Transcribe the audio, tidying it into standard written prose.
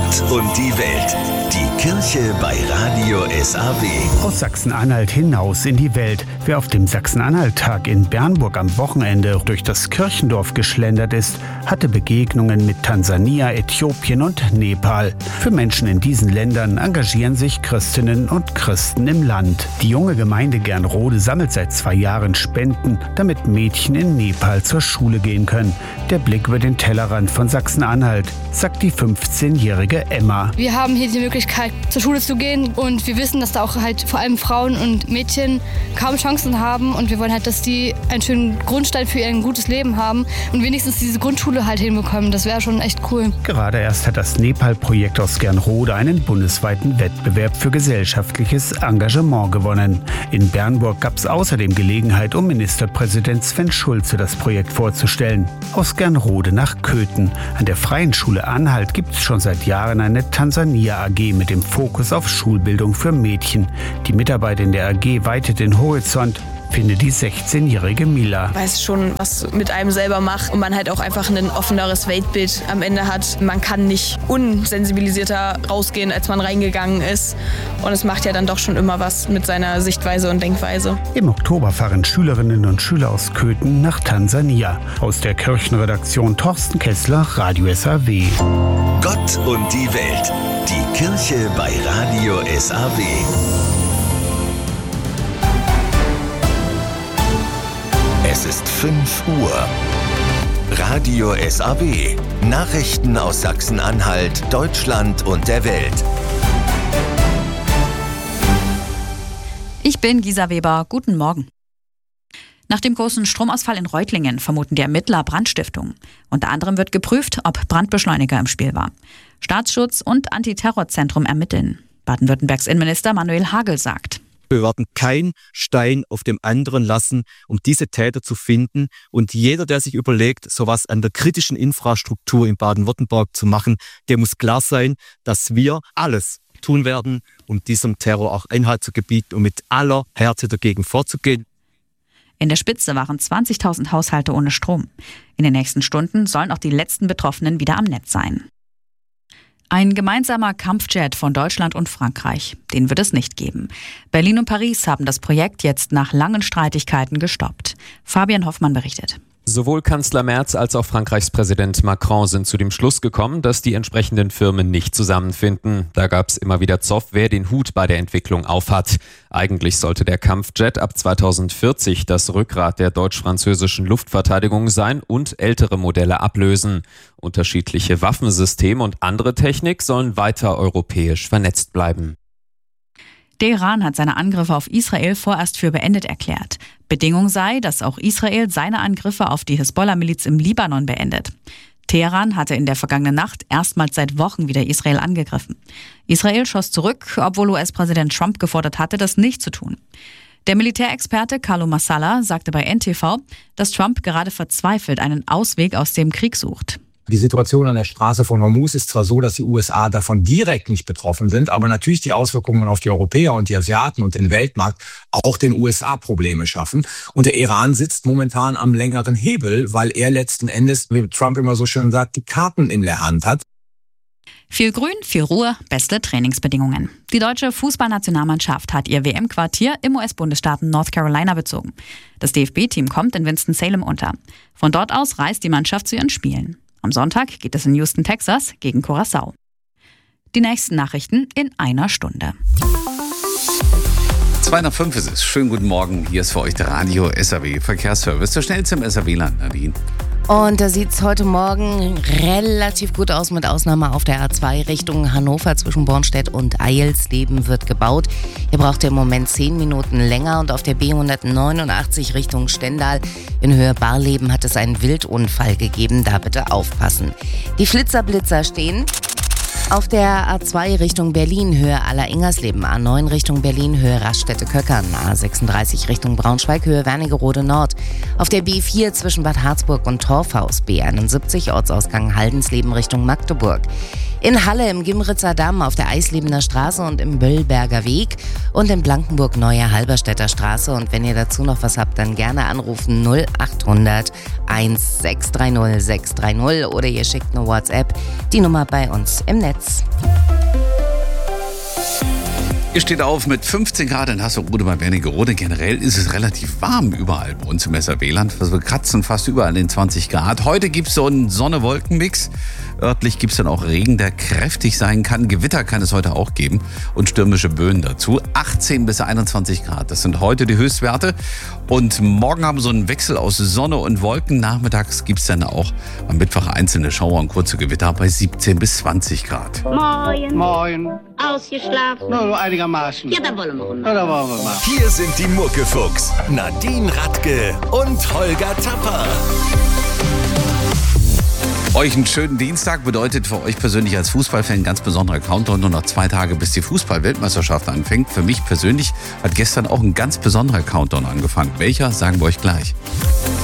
Gott und die Welt. Die Kirche bei Radio SAW. Aus Sachsen-Anhalt hinaus in die Welt. Wer auf dem Sachsen-Anhalt-Tag in Bernburg am Wochenende durch das Kirchendorf geschlendert ist, hatte Begegnungen mit Tansania, Äthiopien und Nepal. Für Menschen in diesen Ländern engagieren sich Christinnen und Christen im Land. Die junge Gemeinde Gernrode sammelt seit 2 Jahren Spenden, damit Mädchen in Nepal zur Schule gehen können. Der Blick über den Tellerrand von Sachsen-Anhalt, sagt die 15-jährige Emma. Wir haben hier die Möglichkeit, zur Schule zu gehen und wir wissen, dass da auch halt vor allem Frauen und Mädchen kaum Chancen haben und wir wollen halt, dass die einen schönen Grundstein für ihr gutes Leben haben und wenigstens diese Grundschule halt hinbekommen. Das wäre schon echt cool. Gerade erst hat das Nepal-Projekt aus Gernrode einen bundesweiten Wettbewerb für gesellschaftliches Engagement gewonnen. In Bernburg gab es außerdem Gelegenheit, um Ministerpräsident Sven Schulze das Projekt vorzustellen. Aus Gernrode nach Köthen. An der Freien Schule Anhalt gibt es schon seit Jahren eine Tansania AG mit dem Fokus auf Schulbildung für Mädchen. Die Mitarbeit in der AG weitet den Horizont, findet die 16-jährige Mila. Weil es schon was mit einem selber macht und man halt auch einfach ein offeneres Weltbild am Ende hat. Man kann nicht unsensibilisierter rausgehen, als man reingegangen ist. Und es macht ja dann doch schon immer was mit seiner Sichtweise und Denkweise. Im Oktober fahren Schülerinnen und Schüler aus Köthen nach Tansania. Aus der Kirchenredaktion Thorsten Kessler, Radio SAW. Gott und die Welt. Die Kirche bei Radio SAW. Es ist 5 Uhr. Radio SAW. Nachrichten aus Sachsen-Anhalt, Deutschland und der Welt. Ich bin Gisa Weber. Guten Morgen. Nach dem großen Stromausfall in Reutlingen vermuten die Ermittler Brandstiftung. Unter anderem wird geprüft, ob Brandbeschleuniger im Spiel war. Staatsschutz und Antiterrorzentrum ermitteln. Baden-Württembergs Innenminister Manuel Hagel sagt: Wir werden keinen Stein auf dem anderen lassen, um diese Täter zu finden. Und jeder, der sich überlegt, sowas an der kritischen Infrastruktur in Baden-Württemberg zu machen, der muss klar sein, dass wir alles tun werden, um diesem Terror auch Einhalt zu gebieten und mit aller Härte dagegen vorzugehen. In der Spitze waren 20.000 Haushalte ohne Strom. In den nächsten Stunden sollen auch die letzten Betroffenen wieder am Netz sein. Ein gemeinsamer Kampfjet von Deutschland und Frankreich, den wird es nicht geben. Berlin und Paris haben das Projekt jetzt nach langen Streitigkeiten gestoppt. Fabian Hoffmann berichtet. Sowohl Kanzler Merz als auch Frankreichs Präsident Macron sind zu dem Schluss gekommen, dass die entsprechenden Firmen nicht zusammenfinden. Da gab es immer wieder Zoff, wer den Hut bei der Entwicklung aufhat. Eigentlich sollte der Kampfjet ab 2040 das Rückgrat der deutsch-französischen Luftverteidigung sein und ältere Modelle ablösen. Unterschiedliche Waffensysteme und andere Technik sollen weiter europäisch vernetzt bleiben. Der Iran hat seine Angriffe auf Israel vorerst für beendet erklärt. Bedingung sei, dass auch Israel seine Angriffe auf die Hisbollah-Miliz im Libanon beendet. Teheran hatte in der vergangenen Nacht erstmals seit Wochen wieder Israel angegriffen. Israel schoss zurück, obwohl US-Präsident Trump gefordert hatte, das nicht zu tun. Der Militärexperte Carlo Massala sagte bei NTV, dass Trump gerade verzweifelt einen Ausweg aus dem Krieg sucht. Die Situation an der Straße von Hormuz ist zwar so, dass die USA davon direkt nicht betroffen sind, aber natürlich die Auswirkungen auf die Europäer und die Asiaten und den Weltmarkt auch den USA Probleme schaffen. Und der Iran sitzt momentan am längeren Hebel, weil er letzten Endes, wie Trump immer so schön sagt, die Karten in der Hand hat. Viel Grün, viel Ruhe, beste Trainingsbedingungen. Die deutsche Fußballnationalmannschaft hat ihr WM-Quartier im US-Bundesstaat North Carolina bezogen. Das DFB-Team kommt in Winston-Salem unter. Von dort aus reist die Mannschaft zu ihren Spielen. Am Sonntag geht es in Houston, Texas gegen Curaçao. Die nächsten Nachrichten in einer Stunde. 2:05 ist es. Schönen guten Morgen. Hier ist für euch der Radio SAW Verkehrsservice. Der schnellste im SAW-Land, Nadine. Und da sieht es heute Morgen relativ gut aus, mit Ausnahme auf der A2 Richtung Hannover zwischen Bornstedt und Eilsleben wird gebaut. Hier braucht ihr im Moment 10 Minuten länger und auf der B189 Richtung Stendal in Höhe Barleben hat es einen Wildunfall gegeben, da bitte aufpassen. Die Flitzer-Blitzer stehen auf der A2 Richtung Berlin, Höhe Aller-Ingersleben, A9 Richtung Berlin, Höhe Raststätte-Köckern, A36 Richtung Braunschweig, Höhe Wernigerode Nord. Auf der B4 zwischen Bad Harzburg und Torfhaus, B71 Ortsausgang Haldensleben Richtung Magdeburg. In Halle im Gimritzer Damm auf der Eislebener Straße und im Böllberger Weg und in Blankenburg Neue Halberstädter Straße. Und wenn ihr dazu noch was habt, dann gerne anrufen 0800 1630 630 oder ihr schickt eine WhatsApp, die Nummer bei uns im Netz. Ihr steht auf mit 15 Grad in Hasserode bei Wernigerode. Generell ist es relativ warm überall bei uns im SRW-Land. Wir kratzen fast überall den 20 Grad. Heute gibt es so einen Sonne-Wolken-Mix. Örtlich gibt es dann auch Regen, der kräftig sein kann. Gewitter kann es heute auch geben und stürmische Böen dazu. 18 bis 21 Grad, das sind heute die Höchstwerte. Und morgen haben wir so einen Wechsel aus Sonne und Wolken. Nachmittags gibt es dann auch am Mittwoch einzelne Schauer und kurze Gewitter bei 17 bis 20 Grad. Moin. Moin. Ausgeschlafen? Nur einigermaßen. Ja, dann wollen wir runter. Ja, dann wollen wir mal. Hier sind die Muckefuchs, Nadine Radke und Holger Tapper. Euch einen schönen Dienstag bedeutet für euch persönlich als Fußballfan ein ganz besonderer Countdown. Nur noch 2 Tage, bis die Fußball-Weltmeisterschaft anfängt. Für mich persönlich hat gestern auch ein ganz besonderer Countdown angefangen. Welcher, sagen wir euch gleich.